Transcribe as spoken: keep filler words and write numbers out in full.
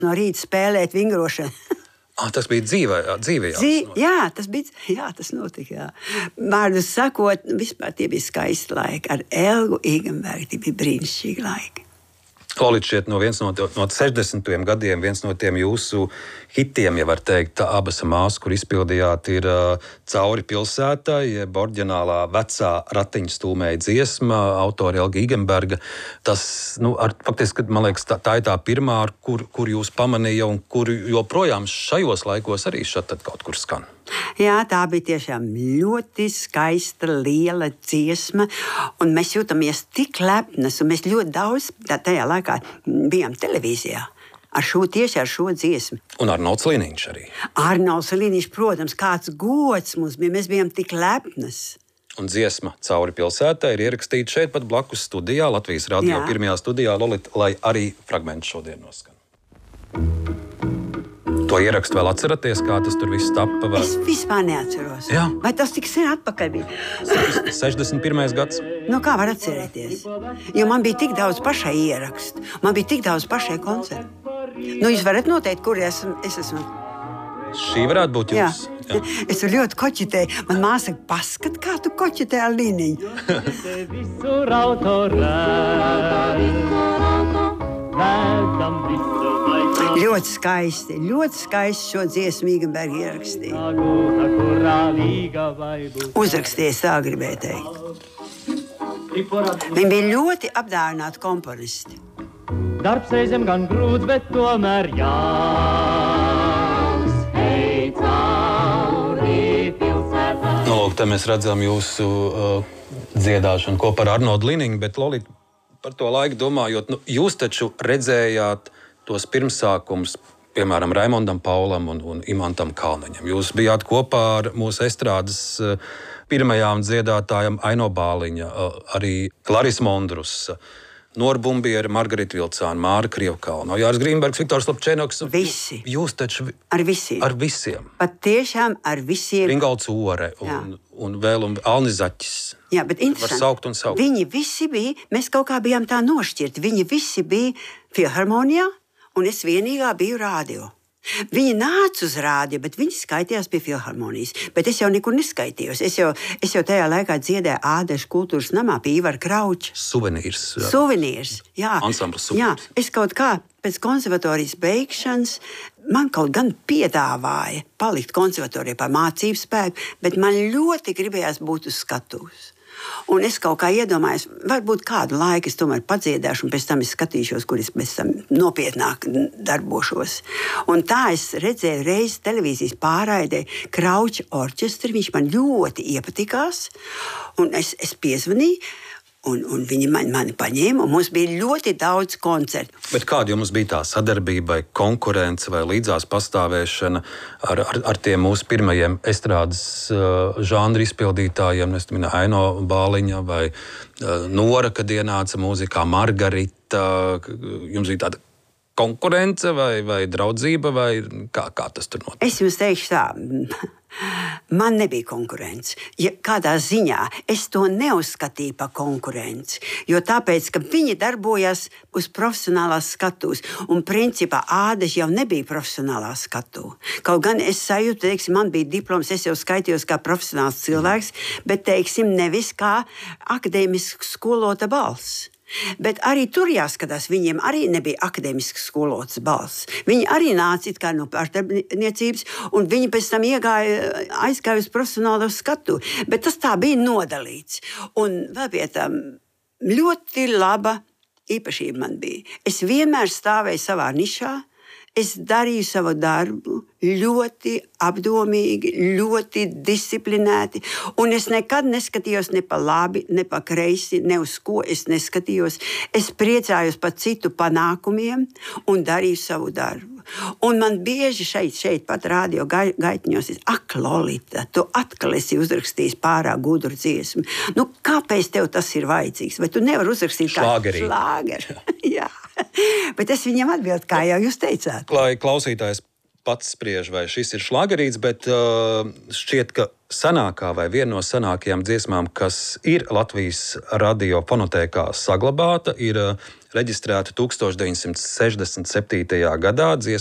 no rīta spēlēt vingrošanu. Ah, tas bija dzīvē, jā, dzīvē. Dzīv, jā, tas bija, jā, tas notika, jā. Vārdu sakot, vispār tie bija skaisti laiki. Ar Elgu Igenbergu tie bija brīnišķīgi laiki. Lolita, šķiet, no viens no, no sešdesmitajiem gadiem, viens no tiem jūsu hitiem, ja var teikt, abas māsas, kur izpildījāt, ir uh, Cauri pilsētai, jeb oriģinālā vecā ratiņa stūmēja dziesma, autori Elga Igenberga. Tas, nu, ar, faktiski, man liekas, tā, tā ir tā pirmā, kur, kur jūs pamanīja un kur joprojām šajos laikos arī šat tad kaut kur skan. Jā, tā bija tiešām ļoti skaista, liela dziesma, un mēs jūtamies tik lepnas, un mēs ļoti daudz tā, tajā laikā bijām televīzijā. Ar šo, tieši ar šo dziesmu. Un Arnolds Liniņš arī. Arnolds Liniņš, protams, kāds gods mums bija, mēs bijām tik lepnas. Un dziesma Cauri pilsētai ir ierakstīta šeit pat blakus studijā, Latvijas radio Jā. Pirmajā studijā, Lolita, lai arī fragments šodien noskan. To ierakstu vēl atceraties, kā tas tur viss tappa? Vai? Es vispār neatceros. Jā. Vai tas tik sen atpakaļ bija? sešdesmit pirmais gads. Nu, kā var atcerēties? Jo man bija tik daudz pašai ierakstu. Man bija tik daudz pašai koncertu. Nu, jūs varat noteikt, kur es, es esmu. Šī varētu būt jūs. Jā. Jā. Es ļoti koķitēju. Man māsa saka, paskat, kā tu koķitē ar Liniņu. Ļoti skaisti, ļoti skaisti šo dziesmu Igenberga ierakstīja. Uzrakstīja, tā gribēju teikt. Viņi bija ļoti apdāvināti komponisti. Darbs reizēm gan grūts, bet tomēr jāks. Ej cauri pilsētā. Nu, lūk, te mēs redzam jūsu uh, dziedāšanu kopā ar Arnoldu Liniņu, bet Lolita, par to laiku domājot, nu, jūs taču redzējāt tos pirmsākums, piemēram, Raimondam Paulam un, un Imantam Kalniņam. Jūs bijāt kopā ar mūsu estrādes uh, pirmajām dziedātājām Aino Bāliņa, uh, arī Klaris Mondrus, Nora Bumbiera, Margarita Vilcāna, Māra Krievkalna, Jārs Grīnbergs, Viktors Lapčenoks. Visi. Jūs taču ar visiem. Ar visiem. Pat tiešām ar visiem. Ringolds Ore un, un vēl un Alnis Zaķis. Jā, bet interesanti. Var saukt un saukt. Viņi visi bija, mēs kaut kā bijām tā nošķirti. Viņi visi bija Filharmonijā, un es vienīgā biju rādio. Viņi nāca uz rādio, bet viņi skaitījās pie Filharmonijas. Bet es jau nekur neskaitījos. Es jau, es jau tajā laikā dziedēju Ādešu kultūras namā pie Ivara Krauča. Suvenīrs. Jā. Suvenīrs, jā. Ansamblis suvenīrs. Jā, es kaut kā pēc konservatorijas beigšanas man kaut gan piedāvāja palikt konservatorijā par mācību spēku, bet man ļoti gribējās būt uz skatuves. Un es kaut kā iedomājos, varbūt kādu laiku es tomēr padziedāšu, un pēc tam es skatīšos, kur es pēc tam nopietnāk darbošos. Un tā es redzēju reizi televīzijas pārraidē Krauča orķestri, viņš man ļoti iepatikās, un es, es piezvanīju, un, un viņi mani, mani paņēma, un mums bija ļoti daudz koncertu. Bet kāda jums bija tā sadarbība, vai konkurence, vai līdzās pastāvēšana ar, ar, ar tiem mūsu pirmajiem estrādes uh, žanru izpildītājiem? Es domāju, Aino Bāliņa vai uh, Nora, kad ienāca mūzikā, Margarita. Jums bija tāda konkurence vai, vai draudzība, vai kā, kā tas tur notiek? Es jums teikšu tā. Man nebija konkurence. Ja kādā ziņā es to neuzskatīju par konkurenci, jo tāpēc, ka viņi darbojās uz profesionālās skatuves, un principā Ādeša jau nebija profesionālā skatuve. Kaut gan es sajūtu, teiksim, man bija diploms, es jau skaitījos kā profesionāls cilvēks, bet, teiksim, nevis kā akadēmisks skolota balss. Bet arī tur jāskatās, viņiem arī nebija akadēmisks skolots balss. Viņi arī nāca it kā no pārstāvniecības, un viņi pēc tam iegāja, aizgāja uz profesionālo skatu. Bet tas tā bija nodalīts. Un vēl pie tam ļoti laba īpašība man bija. Es vienmēr stāvēju savā nišā, es darīju savu darbu ļoti apdomīgi, ļoti disciplinēti, un es nekad neskatījos ne pa labi, ne pa kreisi, ne uz ko es neskatījos. Es priecājos par citu panākumiem un darīju savu darbu. Un man bieži šeit, šeit pat rādio gai, gaitņos, ak, Lolita, tu atkal esi uzrakstījis pārāk gudru dziesmu. Nu, kāpēc tev tas ir vajadzīgs? Vai tu nevari uzrakstīt kādu šlāgeru? Jā. Bet es viņam atbildu, kā jau jūs teicāt. Lai klausītājs pats spriež, vai šis ir šlagerīts, bet uh, šķiet, ka senākā vai viena no senākajām dziesmām, kas ir Latvijas radio fonotēkā saglabāta, ir uh, reģistrēta deviņdesmit sešdesmit septītajā gadā.